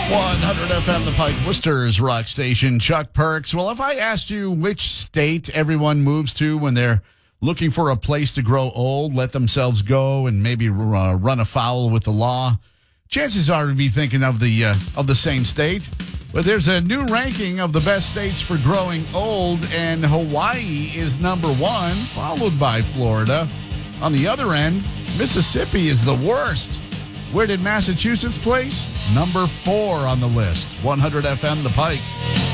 100 FM, the Pike Worcester's rock station. Chuck Perks. Well, if I asked you which state everyone moves to when they're looking for a place to grow old, let themselves go, and maybe run afoul with the law, chances are you'd be thinking of the same state. But there's a new ranking of the best states for growing old, and Hawaii is number one, followed by Florida. On the other end, Mississippi is the worst. Where did Massachusetts place? Number 4 on the list. 100 FM, The Pike.